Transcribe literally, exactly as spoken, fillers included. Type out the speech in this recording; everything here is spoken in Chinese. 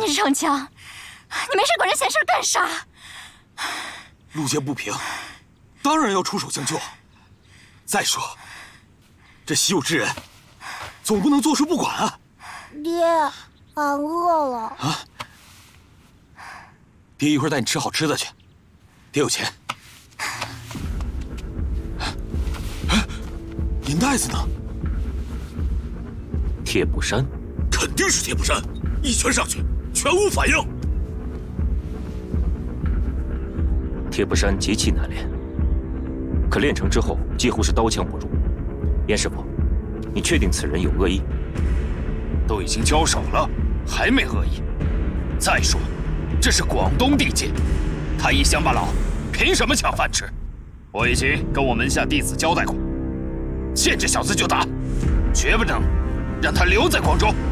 你是逞强，你没事管人闲事干啥？ 路见不平，当然要出手相救。再说，这习武之人，总不能坐视不管啊！ 爹，俺饿了。 啊！爹一会儿带你吃好吃的去，爹有钱。哎，银袋子呢？ 铁布衫， 肯定是铁布衫，一拳上去，全无反应。 铁布衫极其难练，可练成之后几乎是刀枪不入。严师傅，你确定此人有恶意？ 都已经交手了，还没恶意。再说，这是广东地界，他一乡巴佬，凭什么抢饭吃？我已经跟我门下弟子交代过，见这小子就打，绝不能让他留在广州。